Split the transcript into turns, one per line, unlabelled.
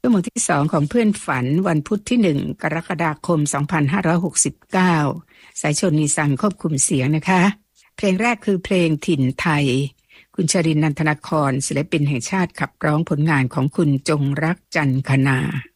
ชั่วโมงที่2ของเพื่อนฝันวันพุธที่1กรกฎาคม2569สายชนนีสังควบคุมเสียงนะคะเพลงแรกคือเพลงถิ่นไทยคุณชรินทร์ นันทนครศิลปินแห่งชาติขับร้องผลงานของคุณจงรักจันคณา